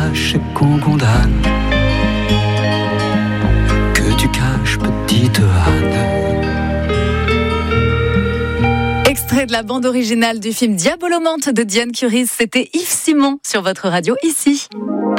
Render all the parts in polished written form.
lâches et qu'on condamne, que tu caches, petite Anne. Extrait de la bande originale du film Diabolomante de Diane Curis, c'était Yves Simon sur votre radio ici.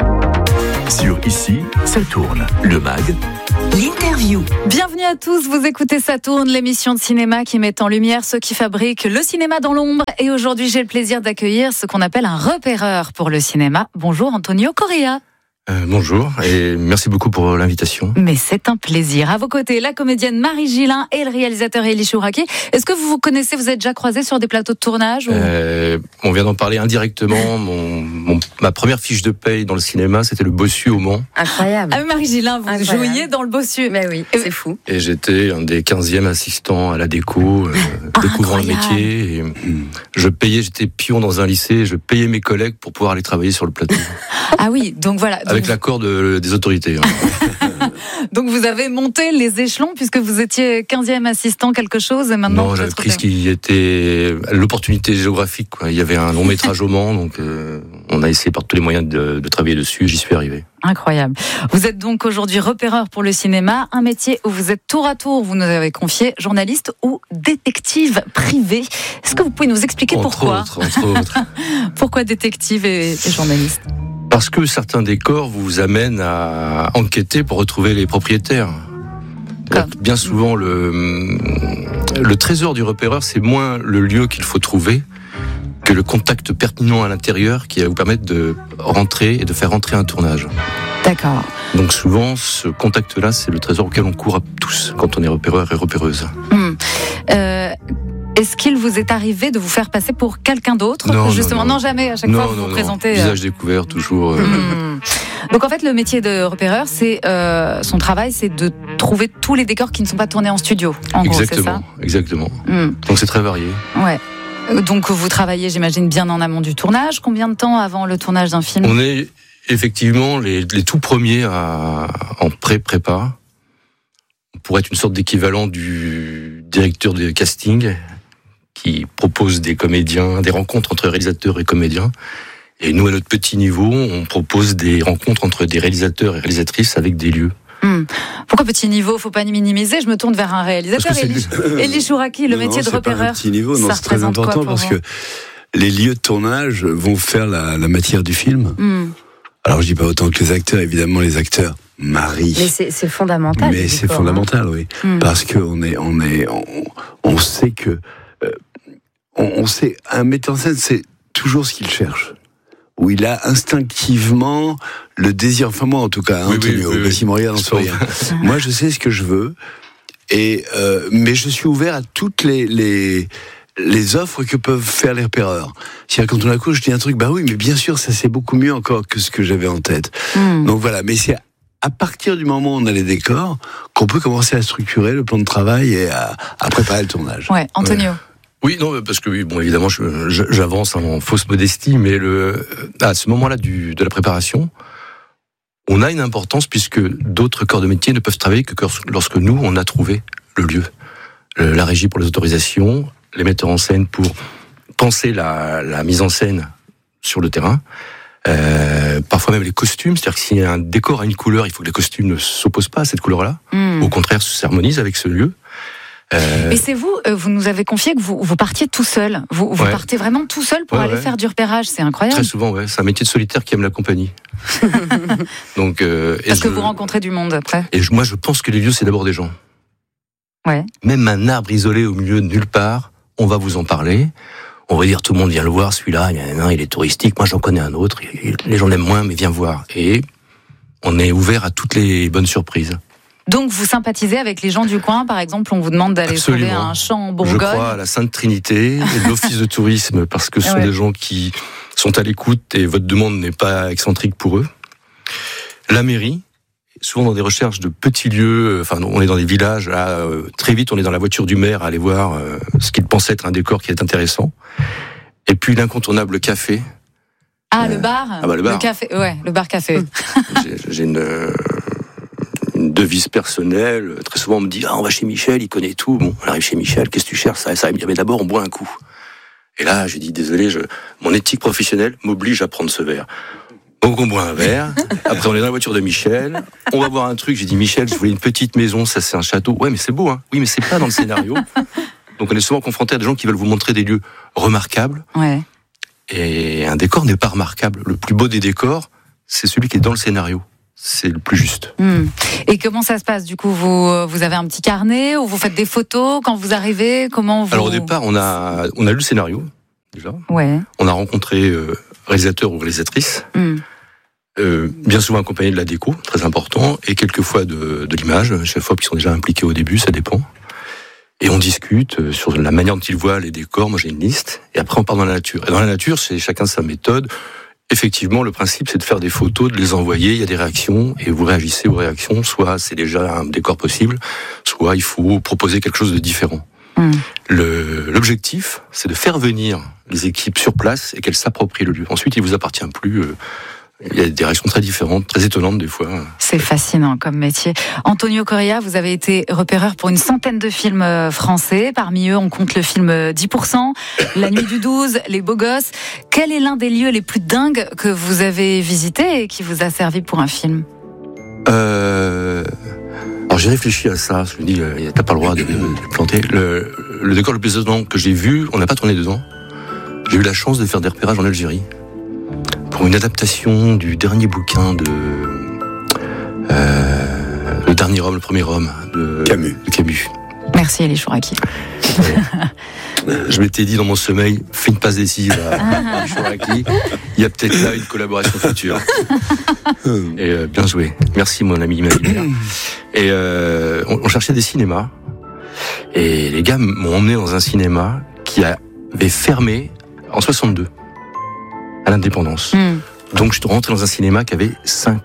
Sur Ici, ça tourne. Le MAG. L'interview. Bienvenue à tous, vous écoutez Ça tourne, l'émission de cinéma qui met en lumière ceux qui fabriquent le cinéma dans l'ombre. Et aujourd'hui, j'ai le plaisir d'accueillir ce qu'on appelle un repéreur pour le cinéma. Bonjour Antonio Correa. Bonjour et merci beaucoup pour l'invitation. Mais c'est un plaisir. À vos côtés, la comédienne Marie Gillin et le réalisateur Elie Chouraki. Est-ce que vous vous connaissez, vous êtes déjà croisés sur des plateaux de tournage ou... On vient d'en parler indirectement. Ma première fiche de paye dans le cinéma, c'était le Bossu au Mans. Incroyable. Ah oui, Marie Gillin, vous jouiez dans le Bossu. Mais oui, c'est fou. Et j'étais un des 15e assistants à la déco, découvrant le métier. Et j'étais pion dans un lycée, je payais mes collègues pour pouvoir aller travailler sur le plateau. Ah oui, donc voilà. Avec l'accord des autorités. Donc vous avez monté les échelons puisque vous étiez 15e assistant quelque chose et maintenant... Non, j'avais pris ce qui était l'opportunité géographique, quoi. Il y avait un long métrage au Mans, donc on a essayé par tous les moyens de travailler dessus et j'y suis arrivé. Incroyable. Vous êtes donc aujourd'hui repéreur pour le cinéma, un métier où vous êtes tour à tour, vous nous avez confié, journaliste ou détective privé. Est-ce que vous pouvez nous expliquer pourquoi ? Entre autres. Pourquoi détective et journaliste ? Parce que certains décors vous amènent à enquêter pour retrouver les propriétaires. Bien souvent, le trésor du repéreur, c'est moins le lieu qu'il faut trouver que le contact pertinent à l'intérieur qui va vous permettre de rentrer et de faire rentrer un tournage. D'accord. Donc souvent, ce contact-là, c'est le trésor auquel on court à tous quand on est repéreur et repéreuse. Est-ce qu'il vous est arrivé de vous faire passer pour quelqu'un d'autre ? Justement, non, jamais. À chaque fois, vous vous présentez. Visage découvert, toujours. Donc en fait, le métier de repéreur, c'est son travail, c'est de trouver tous les décors qui ne sont pas tournés en studio. En gros, c'est ça ? Exactement. Donc c'est très varié. Ouais. Donc vous travaillez, j'imagine, bien en amont du tournage. Combien de temps avant le tournage d'un film ? On est effectivement les tout premiers en pré-prépa. On pourrait être une sorte d'équivalent du directeur de casting qui propose des comédiens, des rencontres entre réalisateurs et comédiens. Et nous, à notre petit niveau, on propose des rencontres entre des réalisateurs et réalisatrices avec des lieux. Pourquoi petit niveau ? Faut pas minimiser. Je me tourne vers un réalisateur. Elie Chouraki, le métier de repéreur. Petit niveau, non, ça c'est très important parce que les lieux de tournage vont faire la matière du film. Alors je dis pas autant que les acteurs, évidemment les acteurs marient. Mais c'est fondamental. Mais c'est fondamental, oui, parce que on sait que on sait, un metteur en scène, c'est toujours ce qu'il cherche. Où il a instinctivement le désir, enfin moi en tout cas, Antonio, s'il me regarde en souriant. Moi je sais ce que je veux, mais je suis ouvert à toutes les offres que peuvent faire les repéreurs. C'est-à-dire quand on a coup, je dis un truc, bah oui, mais bien sûr, ça c'est beaucoup mieux encore que ce que j'avais en tête. Donc voilà, mais c'est à partir du moment où on a les décors qu'on peut commencer à structurer le plan de travail et à préparer le tournage. Ouais, Antonio. Oui, non, parce que bon, évidemment, j'avance en fausse modestie, mais à ce moment-là de la préparation, on a une importance puisque d'autres corps de métier ne peuvent travailler que lorsque nous, on a trouvé le lieu. La régie pour les autorisations, les metteurs en scène pour penser la mise en scène sur le terrain, parfois même les costumes, c'est-à-dire que si un décor a une couleur, il faut que les costumes ne s'opposent pas à cette couleur-là, au contraire, s'harmonisent avec ce lieu. Mais c'est vous nous avez confié que vous partiez tout seul. Vous partez vraiment tout seul pour aller faire du repérage, c'est incroyable. Très souvent, c'est un métier de solitaire qui aime la compagnie. Donc, parce que vous rencontrez du monde après. Et moi, je pense que les lieux, c'est d'abord des gens. Ouais. Même un arbre isolé au milieu de nulle part, on va vous en parler. On va dire, tout le monde vient le voir, celui-là, il est touristique, moi j'en connais un autre, les gens l'aiment moins, mais viens voir. Et on est ouvert à toutes les bonnes surprises. Donc vous sympathisez avec les gens du coin, par exemple, on vous demande d'aller trouver un champ en Bourgogne. Je crois à la Sainte Trinité et de l'Office de tourisme, parce que ce sont des gens qui sont à l'écoute et votre demande n'est pas excentrique pour eux. La mairie, souvent dans des recherches de petits lieux, on est dans des villages, là, très vite on est dans la voiture du maire à aller voir ce qu'il pense être un décor qui est intéressant. Et puis l'incontournable café. Ah, le bar. Le bar. Le café, le bar-café. J'ai une devise personnelle. Très souvent, on me dit, on va chez Michel, il connaît tout. Bon, on arrive chez Michel, qu'est-ce que tu cherches? Ça va me dire, mais d'abord, on boit un coup. Et là, j'ai dit, désolé, mon éthique professionnelle m'oblige à prendre ce verre. Donc on boit un verre, après on est dans la voiture de Michel, on va voir un truc, j'ai dit Michel, je voulais une petite maison, ça c'est un château. Ouais mais c'est beau, hein. Oui mais c'est pas dans le scénario. Donc on est souvent confronté à des gens qui veulent vous montrer des lieux remarquables. Ouais. Et un décor n'est pas remarquable. Le plus beau des décors, c'est celui qui est dans le scénario. C'est le plus juste. Et comment ça se passe du coup, vous avez un petit carnet ou vous faites des photos quand vous arrivez? Comment vous... Alors au départ, on a lu le scénario déjà. Ouais. On a rencontré réalisateur ou réalisatrice. Bien souvent accompagné de la déco, très important, et quelquefois de l'image, chaque fois qu'ils sont déjà impliqués au début, ça dépend. Et on discute sur la manière dont ils voient les décors. Moi, j'ai une liste. Et après, on part dans la nature. Et dans la nature, c'est chacun sa méthode. Effectivement, le principe, c'est de faire des photos, de les envoyer. Il y a des réactions et vous réagissez aux réactions. Soit c'est déjà un décor possible, soit il faut proposer quelque chose de différent. L'objectif, c'est de faire venir les équipes sur place et qu'elles s'approprient le lieu. Ensuite, il vous appartient plus. Il y a des réactions très différentes, très étonnantes des fois. C'est fascinant comme métier. Antonio Correa, vous avez été repéreur pour une centaine de films français. Parmi eux, on compte le film 10%, La Nuit du 12, Les Beaux Gosses. Quel est l'un des lieux les plus dingues que vous avez visité et qui vous a servi pour un film? Alors j'ai réfléchi à ça. Je me dis, t'as pas le droit de planter. Le décor le plus étonnant que j'ai vu, on n'a pas tourné dedans. J'ai eu la chance de faire des repérages en Algérie pour une adaptation du dernier bouquin de le dernier homme, le premier homme de Camus. Merci Elie Chouraki. Je m'étais dit dans mon sommeil, fais une passe décisive à Elie Chouraki. Il y a peut-être là une collaboration future. Et bien joué. Merci mon ami imaginaire. Et on cherchait des cinémas. Et les gars m'ont emmené dans un cinéma qui avait fermé en 62. À l'indépendance. Donc je suis rentré dans un cinéma qui avait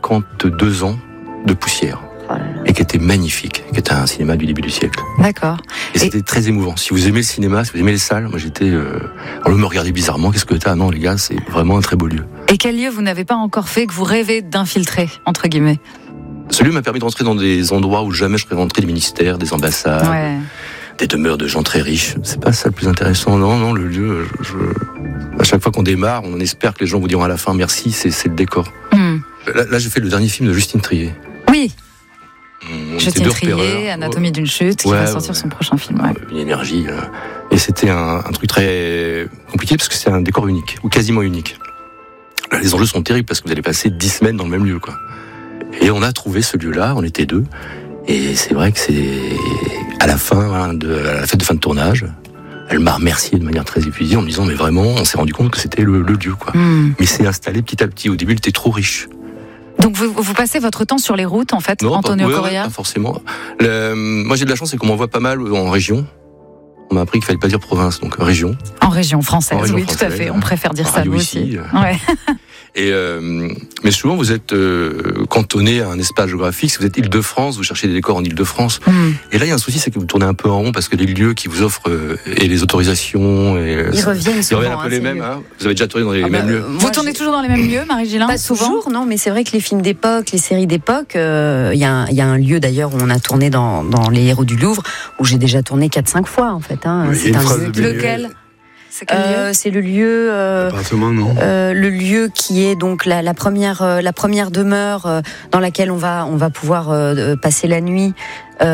52 ans de poussière. Et qui était magnifique, qui était un cinéma du début du siècle. D'accord. Et c'était très émouvant. Si vous aimez le cinéma, si vous aimez les salles, moi j'étais... Alors me regardez bizarrement, qu'est-ce que t'as? Non les gars, c'est vraiment un très beau lieu. Et quel lieu vous n'avez pas encore fait que vous rêvez d'infiltrer, entre guillemets? Ce lieu m'a permis de rentrer dans des endroits où jamais je serais rentré, des ministères, des ambassades, des demeures de gens très riches. C'est pas ça le plus intéressant. Non, le lieu... À chaque fois qu'on démarre, on espère que les gens vous diront à la fin merci, c'est le décor. Là, j'ai fait le dernier film de Justine Triet. Oui. Justine Triet, Anatomie d'une chute, qui va sortir son prochain film. Une énergie. Et c'était un truc très compliqué parce que c'est un décor unique, ou quasiment unique. Là, les enjeux sont terribles parce que vous allez passer 10 semaines dans le même lieu, quoi. Et on a trouvé ce lieu-là, on était 2. Et c'est vrai que c'est à la fin de la fête de fin de tournage. Elle m'a remercié de manière très épuisée en me disant mais vraiment on s'est rendu compte que c'était le lieu quoi. Mais c'est installé petit à petit. Au début il était trop riche. Donc vous passez votre temps sur les routes en fait, non, Antonio Correa? Pas forcément. Moi j'ai de la chance, c'est qu'on m'envoie pas mal en région. On m'a appris qu'il fallait pas dire province, donc région. En région française, oui tout à fait. On préfère dire ça nous aussi. Ouais. Et mais souvent vous êtes cantonné à un espace géographique. Si vous êtes Île-de-France, vous cherchez des décors en Île-de-France. Et là il y a un souci, c'est que vous tournez un peu en rond parce que les lieux qui vous offrent et les autorisations ils reviennent souvent. Ils reviennent un peu les mêmes. Hein. Vous avez déjà tourné dans les mêmes lieux. Vous tournez toujours dans les mêmes lieux, Marie-Gélin? Pas souvent. Toujours, non, mais c'est vrai que les films d'époque, les séries d'époque, il y a un lieu d'ailleurs où on a tourné dans Les Héros du Louvre où j'ai déjà tourné 4-5 fois en fait. Hein. Oui, c'est un lieu. Lequel? C'est le lieu, non le lieu qui est donc la première demeure dans laquelle on va pouvoir passer la nuit. Il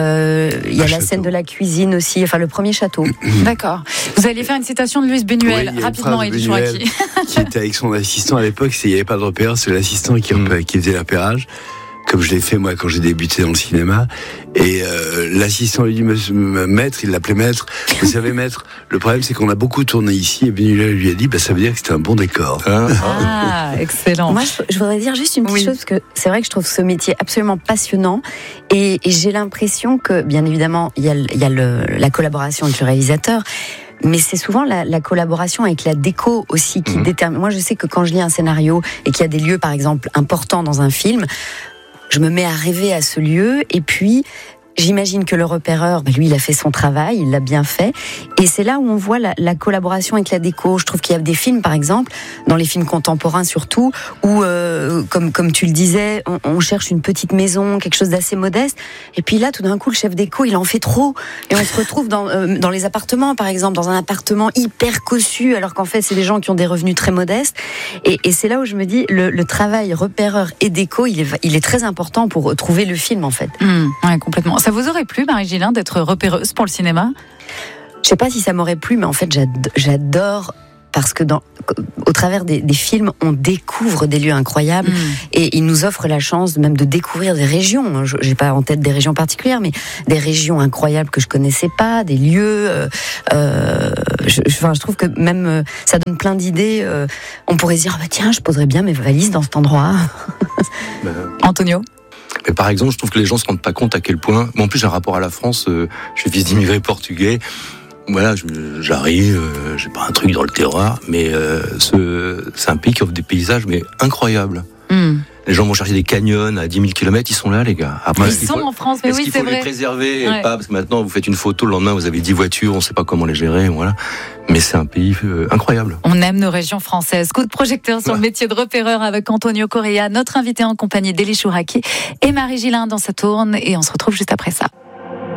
y a la scène de la cuisine aussi, enfin le premier château. D'accord. Vous alliez faire une citation de Louise Buñuel, rapidement, Elie Chouraki. Qui était avec son assistant à l'époque, il n'y avait pas de repère, c'est l'assistant qui faisait l'appairage. Comme je l'ai fait moi quand j'ai débuté dans le cinéma, et l'assistant lui dit maître, il l'appelait maître. Vous savez maître, le problème c'est qu'on a beaucoup tourné ici et Buñuel lui a dit ça veut dire que c'était un bon décor. Ah, excellent. Moi je voudrais dire juste une petite chose parce que c'est vrai que je trouve ce métier absolument passionnant et j'ai l'impression que bien évidemment il y a la collaboration avec le réalisateur. Mais c'est souvent la collaboration avec la déco aussi qui détermine. Moi, je sais que quand je lis un scénario et qu'il y a des lieux, par exemple, importants dans un film, je me mets à rêver à ce lieu et puis j'imagine que le repéreur, lui, il a fait son travail, il l'a bien fait. Et c'est là où on voit la collaboration avec la déco. Je trouve qu'il y a des films, par exemple, dans les films contemporains surtout, où, comme tu le disais, on cherche une petite maison, quelque chose d'assez modeste. Et puis là, tout d'un coup, le chef déco, il en fait trop. Et on se retrouve dans les appartements, par exemple, dans un appartement hyper cossu, alors qu'en fait, c'est des gens qui ont des revenus très modestes. Et c'est là où je me dis, le travail repéreur et déco, il est très important pour trouver le film, en fait. Ouais, complètement. Ça vous aurait plu, Marie-Gilin, d'être repéreuse pour le cinéma ? Je sais pas si ça m'aurait plu, mais en fait, j'adore parce que au travers des films, on découvre des lieux incroyables et ils nous offrent la chance même de découvrir des régions. J'ai pas en tête des régions particulières, mais des régions incroyables que je connaissais pas, des lieux. Je trouve que même ça donne plein d'idées. On pourrait se dire, tiens, je poserais bien mes valises dans cet endroit. Antonio ? Mais par exemple, je trouve que les gens se rendent pas compte à quel point. Moi, en plus, j'ai un rapport à la France. Je suis fils d'immigrés portugais. Voilà, j'arrive, j'ai pas un truc dans le terroir, mais c'est un pays qui offre des paysages mais incroyables. Les gens vont chercher des canyons à 10 000 km, ils sont là, les gars. Après, ils sont en France, mais oui, c'est vrai. Est-ce qu'il faut les préserver et pas, parce que maintenant, vous faites une photo, le lendemain, vous avez 10 voitures, on sait pas comment les gérer, voilà. Mais c'est un pays incroyable. On aime nos régions françaises. Coup de projecteur sur le métier de repéreur avec Antonio Correa, notre invité en compagnie d'Élie Chouraqui et Marie-Gilin dans sa tourne. Et on se retrouve juste après ça.